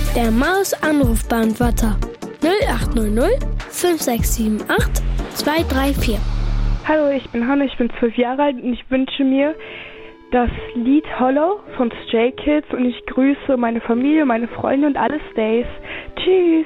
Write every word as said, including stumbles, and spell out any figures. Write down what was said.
Der Maus-Anrufbeantworter null acht null null fünf sechs sieben acht zwei drei vier. Hallo, ich bin Hanna, ich bin zwölf Jahre alt und ich wünsche mir das Lied Hollow von Stray Kids und ich grüße meine Familie, meine Freunde und alle Stays. Tschüss!